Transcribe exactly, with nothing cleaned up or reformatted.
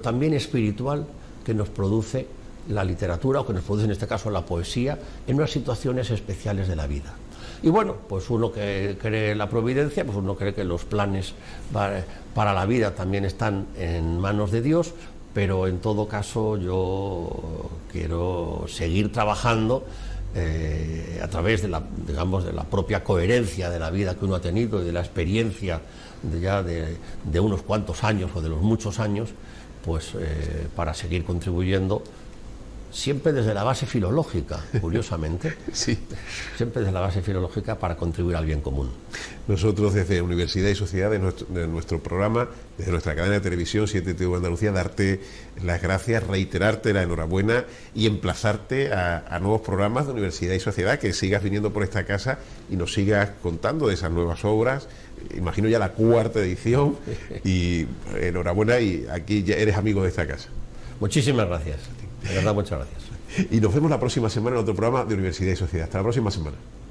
también espiritual que nos produce la literatura, o que nos produce en este caso la poesía, en unas situaciones especiales de la vida. Y bueno, pues uno que cree en la providencia, pues uno cree que los planes para la vida también están en manos de Dios, pero en todo caso yo quiero seguir trabajando eh, a través de la, digamos, de la propia coherencia de la vida que uno ha tenido y de la experiencia de ya de, de unos cuantos años o de los muchos años, pues eh, para seguir contribuyendo, siempre desde la base filológica, curiosamente, sí. siempre desde la base filológica para contribuir al bien común. Nosotros desde Universidad y Sociedad, de nuestro, de nuestro programa, desde nuestra cadena de televisión siete T V Andalucía, darte las gracias, reiterarte la enhorabuena y emplazarte a, a nuevos programas de Universidad y Sociedad, que sigas viniendo por esta casa y nos sigas contando de esas nuevas obras. Imagino ya la cuarta edición, y enhorabuena, y aquí ya eres amigo de esta casa. Muchísimas gracias. De verdad, muchas gracias. Y nos vemos la próxima semana en otro programa de Universidad y Sociedad. Hasta la próxima semana.